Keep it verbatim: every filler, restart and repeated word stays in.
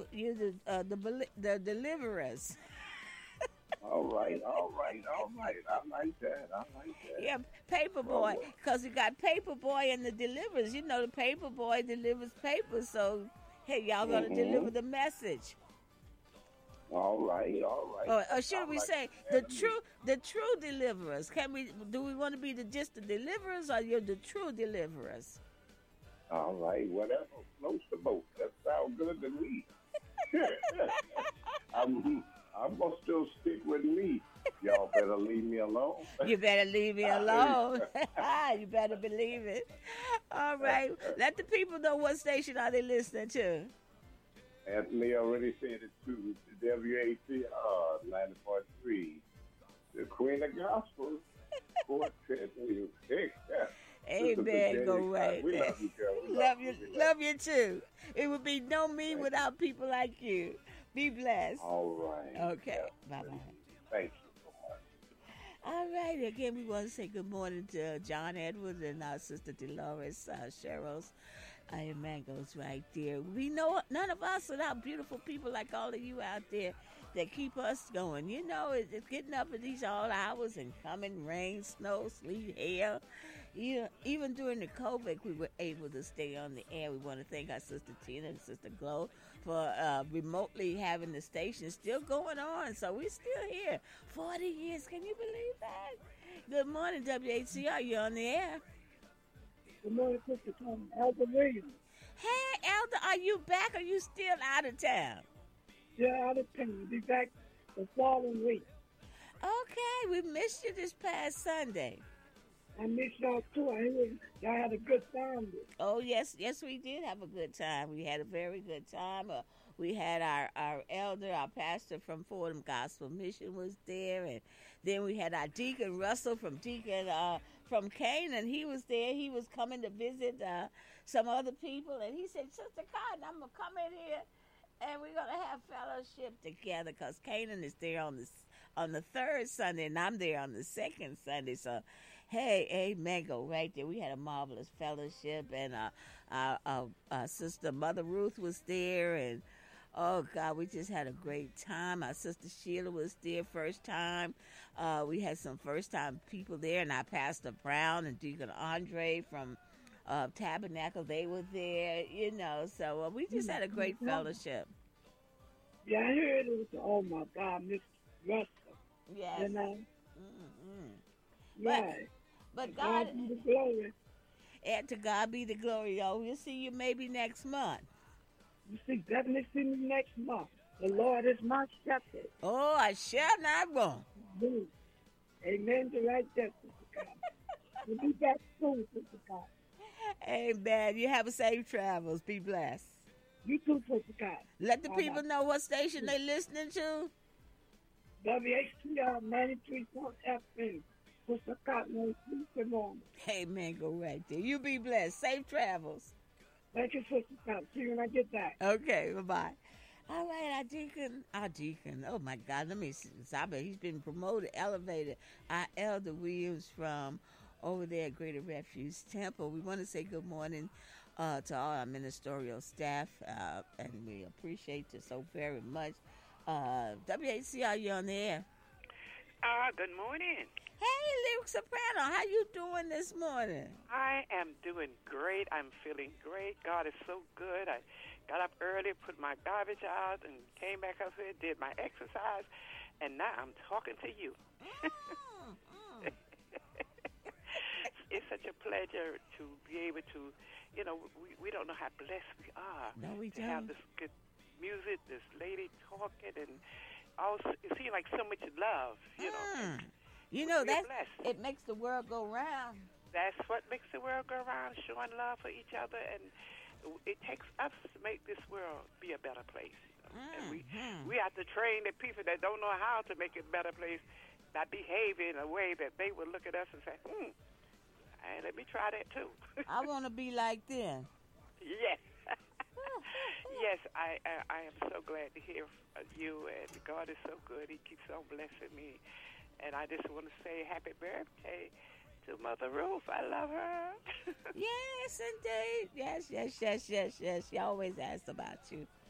you're the uh, the beli- the deliverers. All right, all right, all right. I like that. I like that. Yeah, paper Well, boy, well, because you got paper boy and the deliverers. You know, the paper boy delivers paper, so hey, y'all gonna mm-hmm. deliver the message. All right, all right. Or, That or should sounds we like say a the plan to me. true the true deliverers? Can we do we want to be the just the deliverers or you're the true deliverers? All right, whatever floats the boat. That sounds good to me. I'm, I'm gonna still stick with me. Y'all better leave me alone. You better leave me alone. You better believe it. All right. Let the people know what station are they listening to. Anthony already said it too. W A T R ninety point three, the Queen of Gospel, Quartet Music. Sister Amen. Go Virginia, God, right we there. love you, girl. We love Love you. you. We love Love you too. It would be no me you. Thank you. without people like you. Be blessed. All right. Okay. Yes, Bye thank bye. you. Thank you so much. All right. Again, we want to say good morning to John Edwards and our sister Dolores uh, Sherrills. Amen goes right there. We know none of us without beautiful people like all of you out there that keep us going. You know, it, it's getting up at these all hours and coming rain, snow, sleet, hail. You know, even during the COVID, we were able to stay on the air. We want to thank our sister Tina and sister Glow for uh, remotely having the station still going on. So we're still here. forty years. Can you believe that? Good morning, W H C R. You on the air? Good morning, Sister Tom. Elder Williams. Hey, Elder, are you back or you still out of town? Still out of town. Be back the following week. Okay, we missed you this past Sunday. I miss y'all too. I hear y'all had a good time. Oh, yes, yes, we did have a good time. We had a very good time. Uh, we had our, our elder, our pastor from Fordham Gospel Mission was there. And then we had our deacon, Russell, from Deacon uh, from Canaan. He was there. He was coming to visit uh, some other people. And he said, Sister Cotton, I'm going to come in here and we're going to have fellowship together because Canaan is there on the, on the third Sunday and I'm there on the second Sunday. So, hey, amen, go right there. We had a marvelous fellowship, and uh, our, our, our sister Mother Ruth was there, and oh God, we just had a great time. Our sister Sheila was there first time. Uh, we had some first time people there, and our Pastor Brown and Deacon Andre from uh, Tabernacle, they were there, you know. So uh, we just had a great fellowship. Yeah, I heard it was, oh my God, Miss Russell. Yes. You know? Mm-hmm. Yeah. But, but God God, be the glory. and to God be the glory, y'all. We'll see you maybe next month. You see, definitely see me next month. The Lord is my shepherd. Oh, I shall not want. Boom. Amen to right there, Sister God. We'll be back soon, Sister God. Amen. You have a safe travels. Be blessed. You too, Sister God. Let the Bye people bye. know what station they listening to. W H T R ninety-three point F M. Sister Cotton, good morning. Amen. Go right there. You be blessed. Safe travels. Thank you, Sister Cotton. See you when I get back. Okay. Bye bye. All right, our deacon, our deacon. Oh my God, let me see. I bet he's been promoted, elevated. Our Elder Williams from over there at Greater Refuge Temple. We want to say good morning uh, to all our ministerial staff, uh, and we appreciate you so very much. Uh, W H C R, you on the air? Ah, uh, good morning. Hey, Luke Soprano, how you doing this morning? I am doing great. I'm feeling great. God is so good. I got up early, put my garbage out, and came back up here, did my exercise, and now I'm talking to you. Mm, mm. It's such a pleasure to be able to, you know, we, we don't know how blessed we are No, we to don't. have this good music, this lady talking, and also it seems like so much love, you know. Mm. You know, We're that's, blessed. it makes the world go round. That's what makes the world go around, showing love for each other, and it takes us to make this world be a better place. You know? Mm, And we mm. we have to train the people that don't know how to make it a better place by behaving in a way that they will look at us and say, hmm, hey, let me try that too. I want to be like them. Yes. Yes, I, I I am so glad to hear you, and God is so good. He keeps on blessing me. And I just want to say happy birthday to Mother Ruth. I love her. Yes, indeed. Yes, yes, yes, yes, yes. She always asks about you.